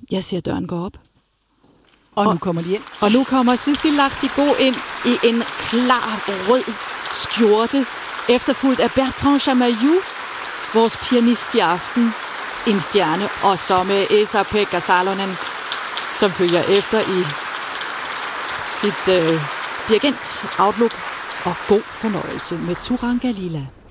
Jeg ser døren gå op. Og nu kommer de ind. Og nu kommer Sissi Lachtigot ind i en klar rød skjorte, efterfulgt af Bertrand Chamayou, vores pianist i aften, en stjerne, og så med Esa-Pekka Salonen, som følger efter i sit dirigent Outlook, og god fornøjelse med Turangalila.